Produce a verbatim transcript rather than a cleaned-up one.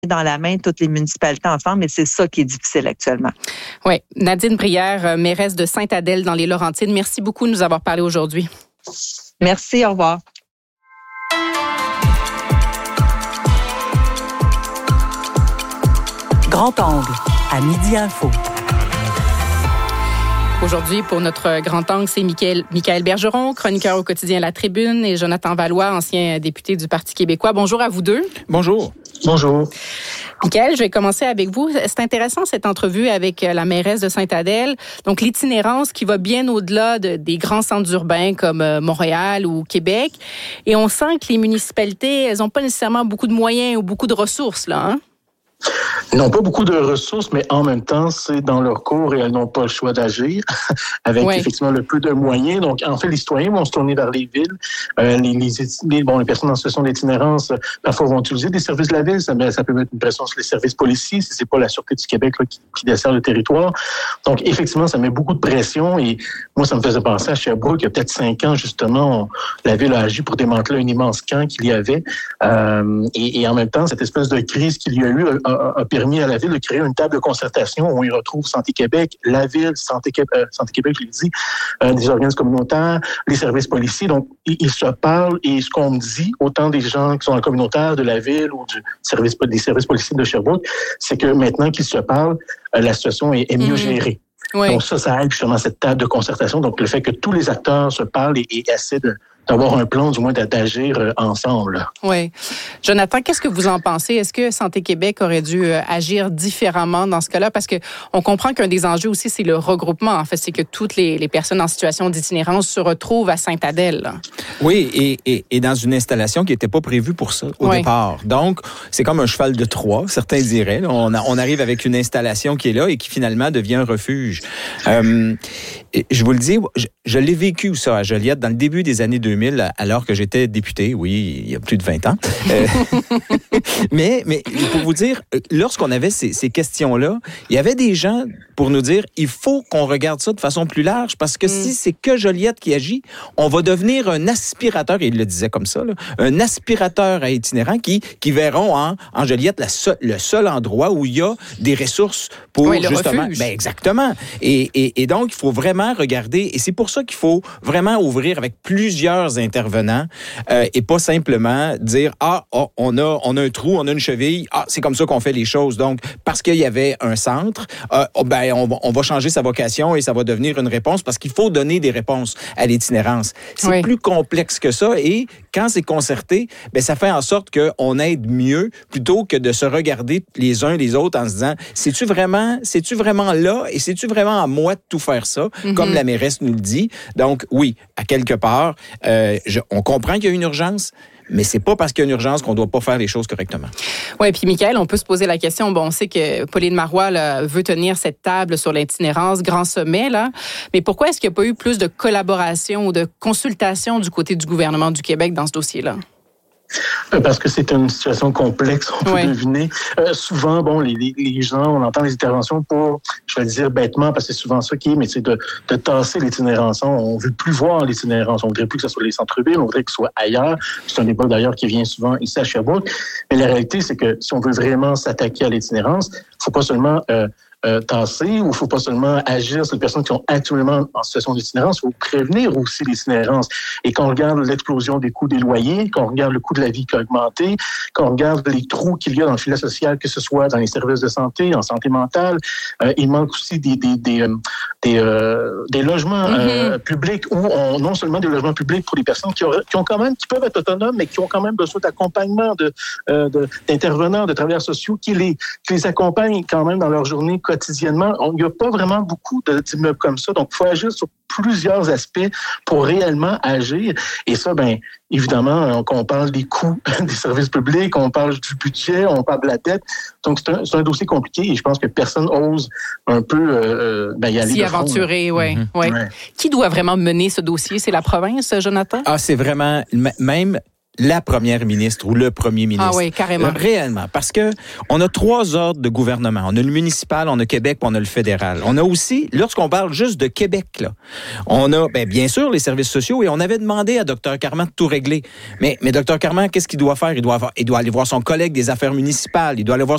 dans la main toutes les municipalités ensemble, mais c'est ça qui est difficile actuellement. Oui. Nadine Brière, mairesse de Sainte-Adèle dans les Laurentides, merci beaucoup de nous avoir parlé aujourd'hui. Merci, au revoir. Grand angle, à Midi Info. Aujourd'hui, pour notre grand angle, c'est Michael, Michael Bergeron, chroniqueur au quotidien La Tribune, et Jonathan Vallois, ancien député du Parti québécois. Bonjour à vous deux. Bonjour. Bonjour. Michael, je vais commencer avec vous. C'est intéressant cette entrevue avec la mairesse de Sainte-Adèle. Donc, l'itinérance qui va bien au-delà de, des grands centres urbains comme Montréal ou Québec. Et on sent que les municipalités, elles n'ont pas nécessairement beaucoup de moyens ou beaucoup de ressources, là, hein? Ils n'ont pas beaucoup de ressources, mais en même temps, c'est dans leur cours et elles n'ont pas le choix d'agir avec oui. effectivement le peu de moyens. Donc, en fait, les citoyens vont se tourner vers les villes. Euh, les, les, les, bon, les personnes en situation d'itinérance, parfois, vont utiliser des services de la ville. Ça, ça peut mettre une pression sur les services policiers si c'est pas la Sûreté du Québec là, qui, qui dessert le territoire. Donc, effectivement, ça met beaucoup de pression et moi, ça me faisait penser à Sherbrooke. Il y a peut-être cinq ans, justement, on, la ville a agi pour démanteler un immense camp qu'il y avait. Euh, et, et en même temps, cette espèce de crise qu'il y a eu a, a permis à la ville de créer une table de concertation où on y retrouve Santé Québec, la ville, Santé Québec, euh, Santé Québec, je l'ai dit, euh, des organismes communautaires, les services policiers. Donc, ils, ils se parlent et ce qu'on me dit, autant des gens qui sont dans le communautaire de la ville ou du service, des services policiers de Sherbrooke, c'est que maintenant qu'ils se parlent, euh, la situation est, est mieux mmh. gérée. Oui. Donc ça, ça aide justement cette table de concertation. Donc le fait que tous les acteurs se parlent et, et essaient de, d'avoir un plan, du moins d'agir ensemble. Oui. Jonathan, qu'est-ce que vous en pensez? Est-ce que Santé Québec aurait dû agir différemment dans ce cas-là? Parce que on comprend qu'un des enjeux aussi, c'est le regroupement. En fait, c'est que toutes les, les personnes en situation d'itinérance se retrouvent à Sainte-Adèle. Oui, et, et, et dans une installation qui n'était pas prévue pour ça au oui. départ. Donc, c'est comme un cheval de Troie, certains diraient. On, a, on arrive avec une installation qui est là et qui finalement devient un refuge. Euh, je vous le dis, je, je l'ai vécu ça à Joliette dans le début des années deux mille, alors que j'étais député, oui, il y a plus de vingt ans. Euh, mais, mais pour vous dire, lorsqu'on avait ces, ces questions-là, il y avait des gens pour nous dire, il faut qu'on regarde ça de façon plus large, parce que mm. si c'est que Joliette qui agit, on va devenir un aspirateur, et il le disait comme ça, là, un aspirateur à itinérants qui, qui verront en, en Joliette la seul, le seul endroit où il y a des ressources pour oui, justement... refuge. Ben exactement. Et, et, et donc, il faut vraiment regarder, et c'est pour ça qu'il faut vraiment ouvrir avec plusieurs intervenants euh, et pas simplement dire ah oh, on a on a un trou, on a une cheville, ah c'est comme ça qu'on fait les choses. Donc parce qu'il y avait un centre, euh, oh, ben on va on va changer sa vocation et ça va devenir une réponse parce qu'il faut donner des réponses à l'itinérance. C'est oui. plus complexe que ça et quand c'est concerté, ben ça fait en sorte que on aide mieux plutôt que de se regarder les uns les autres en se disant c'est-tu vraiment c'est-tu vraiment là et c'est-tu vraiment à moi de tout faire ça mm-hmm. comme la mairesse nous le dit. Donc oui, à quelque part euh, je, on comprend qu'il y a une urgence, mais c'est pas parce qu'il y a une urgence qu'on doit pas faire les choses correctement. Oui, puis Michael, on peut se poser la question, bon, on sait que Pauline Marois là, veut tenir cette table sur l'itinérance, grand sommet, là, mais pourquoi est-ce qu'il n'y a pas eu plus de collaboration ou de consultation du côté du gouvernement du Québec dans ce dossier-là? Parce que c'est une situation complexe, on peut oui. deviner. Euh, souvent, bon, les, les, les gens, on entend les interventions pour, je vais le dire bêtement, parce que c'est souvent ça qui est, mais c'est de, de tasser l'itinérance. On ne veut plus voir l'itinérance. On ne voudrait plus que ce soit les centres-villes, on voudrait que ce soit ailleurs. C'est un débat d'ailleurs qui vient souvent ici à Sherbrooke. Mais la réalité, c'est que si on veut vraiment s'attaquer à l'itinérance, il ne faut pas seulement... Euh, Euh, tasser, ou il ne faut pas seulement agir sur les personnes qui sont actuellement en situation d'itinérance, il faut prévenir aussi l'itinérance. Et quand on regarde l'explosion des coûts des loyers, quand on regarde le coût de la vie qui a augmenté, quand on regarde les trous qu'il y a dans le filet social, que ce soit dans les services de santé, en santé mentale, euh, il manque aussi des, des, des, euh, des, euh, des logements euh, mm-hmm. publics, où on, non seulement des logements publics pour les personnes qui ont, qui ont quand même, qui peuvent être autonomes, mais qui ont quand même besoin d'accompagnement de, euh, de, d'intervenants, de travailleurs sociaux qui les, qui les accompagnent quand même dans leur journée quotidiennement. Il n'y a pas vraiment beaucoup d'immeubles comme ça. Donc, il faut agir sur plusieurs aspects pour réellement agir. Et ça, bien, évidemment, on parle des coûts des services publics, on parle du budget, on parle de la dette. Donc, c'est un, c'est un dossier compliqué et je pense que personne ose un peu euh, ben, y aller s'y de front. aventurer, oui. Mm-hmm. Ouais. Ouais. Qui doit vraiment mener ce dossier? C'est la province, Jonathan? Ah, c'est vraiment... Même... la première ministre ou le premier ministre. Ah oui, carrément. Euh, réellement. Parce que on a trois ordres de gouvernement. On a le municipal, on a Québec, puis on a le fédéral. On a aussi, lorsqu'on parle juste de Québec, là, on a, ben, bien sûr, les services sociaux et on avait demandé à Dr Carman de tout régler. Mais, mais Dr Carman, qu'est-ce qu'il doit faire? Il doit avoir, il doit aller voir son collègue des affaires municipales. Il doit aller voir